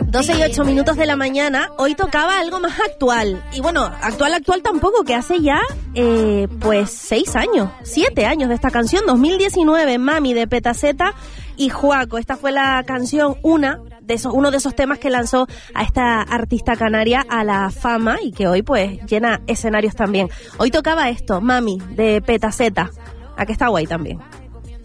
12:08 de la mañana. Hoy tocaba algo más actual. Y bueno, actual tampoco, que hace ya, 7 años de esta canción. 2019, Mami, de Petaceta y Joaco. Esta fue la canción, uno de esos temas que lanzó a esta artista canaria a la fama y que hoy pues llena escenarios también. Hoy tocaba esto, Mami, de Petaceta. Aquí está guay también.